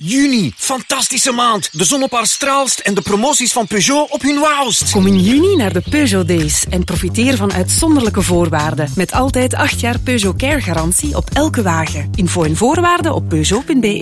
Juni, fantastische maand. De zon op haar straalst en de promoties van Peugeot op hun wauwst. Kom in juni naar de Peugeot Days en profiteer van uitzonderlijke voorwaarden. Met altijd 8 jaar Peugeot Care garantie op elke wagen. Info en voorwaarden op Peugeot.be.